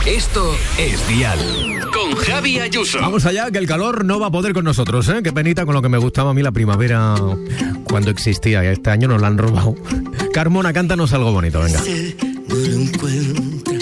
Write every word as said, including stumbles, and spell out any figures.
Esto es Dial. Con Javi Ayuso. Vamos allá, que el calor no va a poder con nosotros, ¿eh? Qué penita con lo que me gustaba a mí la primavera cuando existía. Este año nos la han robado. Carmona, cántanos algo bonito, venga. No lo encuentro.